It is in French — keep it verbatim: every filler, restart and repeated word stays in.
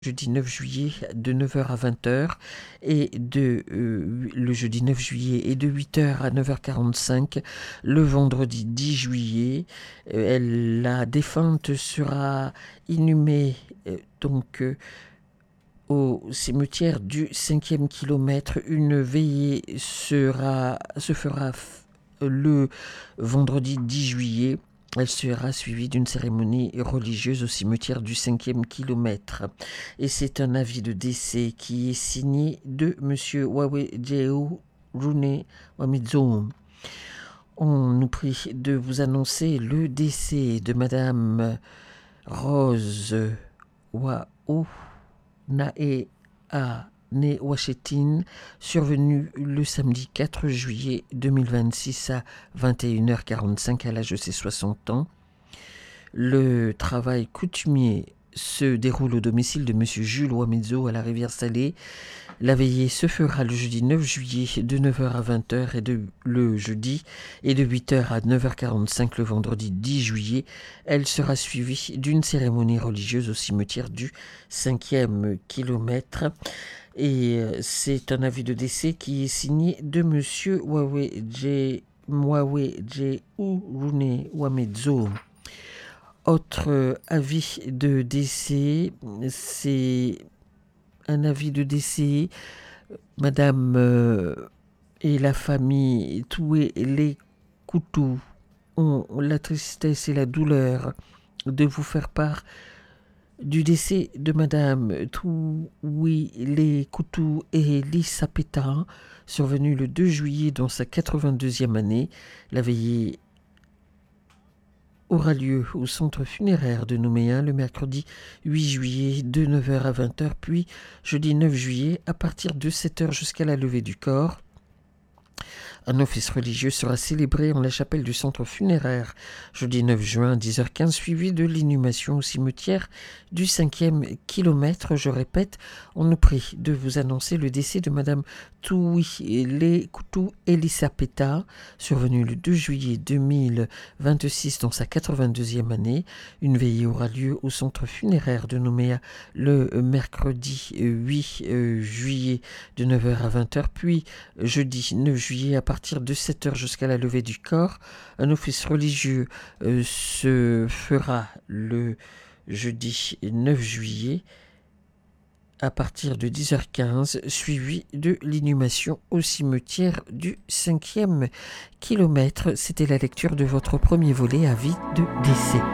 jeudi neuf juillet de neuf heures à vingt heures et de euh, le jeudi neuf juillet et de huit heures à neuf heures quarante-cinq le vendredi dix juillet. Euh, elle, la défunte sera inhumée euh, donc euh, au cimetière du cinquième kilomètre. Une veillée sera, se fera f- le vendredi dix juillet. Elle sera suivie d'une cérémonie religieuse au cimetière du cinquième kilomètre. Et c'est un avis de décès qui est signé de M. Wawejeo Rune Wamidzo. On nous prie de vous annoncer le décès de Madame Rose Wao Nae A né Washetin, survenu le samedi quatre juillet deux mille vingt-six à vingt et une heures quarante-cinq à l'âge de ses soixante ans. Le travail coutumier se déroule au domicile de M. Jules Wamidzo à la Rivière-Salée. La veillée se fera le jeudi neuf juillet de neuf heures à vingt heures et de, le jeudi et de huit heures à neuf heures quarante-cinq le vendredi dix juillet. Elle sera suivie d'une cérémonie religieuse au cimetière du cinquième kilomètre. Et c'est un avis de décès qui est signé de M. Waweje Urune Wamedzo. Autre avis de décès, c'est un avis de décès. Madame euh, et la famille Toué les Coutou ont la tristesse et la douleur de vous faire part du décès de Madame Toué les Coutou et Lisa Pétain, survenue le deux juillet dans sa quatre-vingt-deuxième année. La veillée aura lieu au centre funéraire de Nouméa le mercredi huit juillet de neuf heures à vingt heures, puis jeudi neuf juillet à partir de sept heures jusqu'à la levée du corps. Un office religieux sera célébré en la chapelle du centre funéraire jeudi neuf juin à dix heures quinze, suivi de l'inhumation au cimetière du cinquième kilomètre. Je répète, on nous prie de vous annoncer le décès de Madame Touilé Coutou Elisapeta, survenue le deux juillet deux mille vingt-six dans sa quatre-vingt-deuxième année. Une veillée aura lieu au centre funéraire de Nouméa le mercredi huit juillet de neuf heures à vingt heures, puis jeudi neuf juillet à partir de sept heures jusqu'à la levée du corps. Un office religieux euh, se fera le jeudi neuf juillet à partir de dix heures quinze, suivi de l'inhumation au cimetière du cinquième kilomètre. C'était la lecture de votre premier volet, avis de décès.